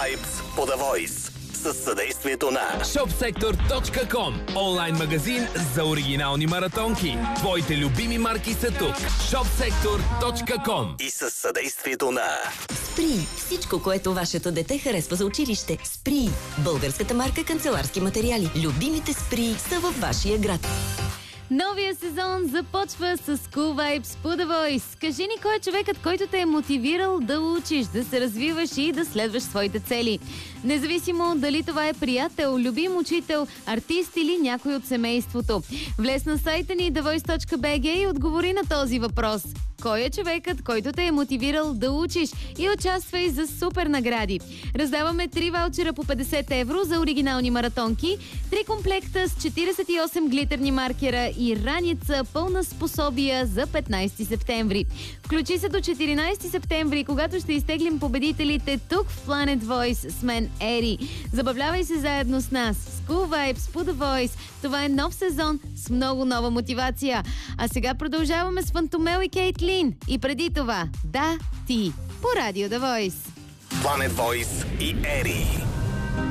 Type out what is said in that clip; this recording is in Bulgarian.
Vibes по The Voice. Със съдействието на ShopSector.com. Онлайн магазин за оригинални маратонки. Твоите любими марки са тук. ShopSector.com. и със съдействието на Спри. Всичко, което вашето дете харесва за училище. Спри. Българската марка канцеларски материали. Любимите Спри са във вашия град. Новия сезон започва с Cool Vibes по The Voice. Кажи ни кой е човекът, който те е мотивирал да учиш, да се развиваш и да следваш своите цели. Независимо дали това е приятел, любим учител, артист или някой от семейството. Влез на сайта ни thevoice.bg и отговори на този въпрос. Кой е човекът, който те е мотивирал да учиш, и участвай за супер награди. Раздаваме 3 ваучера по 50 евро за оригинални маратонки, 3 комплекта с 48 глитерни маркера и раница пълна с пособия за 15 септември. Включи се до 14 септември, когато ще изтеглим победителите тук в Planet Voice с мен Ери. Забавлявай се заедно с нас. Cool Vibes по The Voice. Това е нов сезон с много нова мотивация. А сега продължаваме с Фантомел и Кейтлин. И преди това, да, ти, по радио The Voice. Planet Voice и Ери.